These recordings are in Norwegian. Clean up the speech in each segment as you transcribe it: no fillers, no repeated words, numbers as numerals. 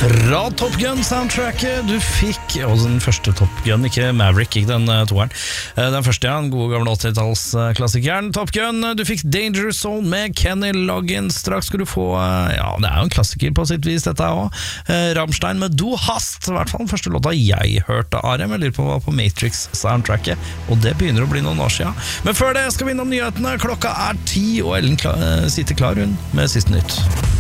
Fra Top Gun-soundtracket du fikk, og den første Top Gun, ikke Maverick, ikke den toeren. Den første, ja, den gode gamle 80-tallsklassikeren Top Gun. Du fikk Danger Zone med Kenny Loggins. Straks skal du få, ja, det er jo en klassiker på sitt vis dette også. Rammstein med Du Hast, i hvert fall den første låta jeg hørte av dem. Jeg lurer på hva på Matrix-soundtracket, og det begynner å bli noen år siden. Men før det skal vi innom nyhetene. Klokka er 10, og Ellen sitter klar hun med siste nytt.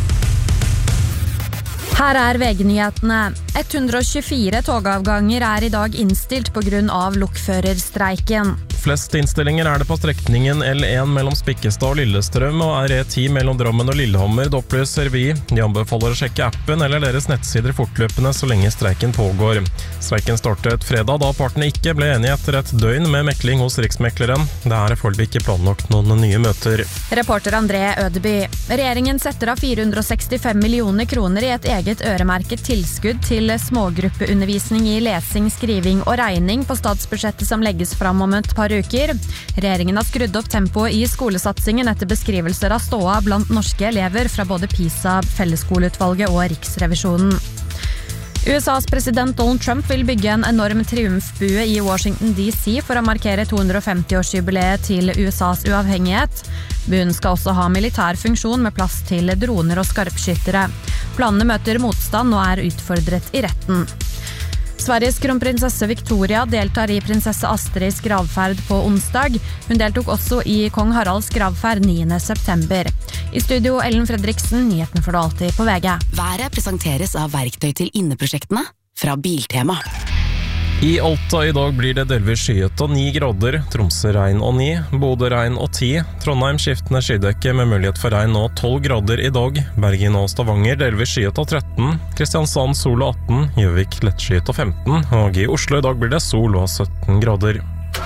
Her er VG-nyhetene. 124 togavganger er i dag innstilt på grunn av lokførerstreiken. Flest innstillinger er det på strekningen L1 mellom Spikkestad og Lillestrøm og RE10 mellom Drammen og Lillehammer, det opplyser vi. De anbefaler å sjekke appen eller deres nettsider fortløpende så lenge streiken pågår. Streiken startet fredag da partene ikke ble enige etter et døgn med mekling hos Riksmekleren. Det er foreløpig ikke planlagt noen nye møter. Reporter André Ødeby. Regjeringen setter av 465 millioner kroner i et eget øremerket tilskudd til smågruppeundervisning i lesing, skriving og regning på statsbudsjettet som legges fram om et par uker. Regjeringen har skrudd opp tempoet i skolesatsingen etter beskrivelser av ståa blant norske elever fra både PISA, Fellesskoleutvalget og Riksrevisjonen. USAs president Donald Trump vil bygge en enorm triumfbue i Washington DC for å markere 250-årsjubileet til USAs uavhengighet. Buen skal også ha militær funksjon med plass til droner og skarpskyttere. Planene møter motstand og er utfordret i retten. Sveriges kronprinsesse Victoria deltar i prinsesse Astrids gravferd på onsdag. Hun deltok også i kong Haralds gravferd 9. september. I studio Ellen Fredriksen, nyhetene får du alltid på VG. Været presenteres av verktøy til inneprosjektene fra Biltema. I Alta i dag blir det delvis skyet og 9 grader, Tromsø regn og 9, Bodø regn og 10, Trondheim skiftende skydekke med mulighet for regn og 12 grader i dag, Bergen og Stavanger delvis skyet og 13, Kristiansand sol og 18, Gjøvik lettskyet og 15, og i Oslo i dag blir det sol og 17 grader.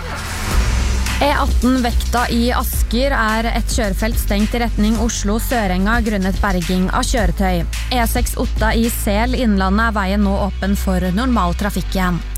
E18 Vekta i Asker er et kjørefelt stengt i retning Oslo-Sørenga grunnet berging av kjøretøy. E6 Otta i Sel Innlandet er veien nå åpen for normal trafikk igjen.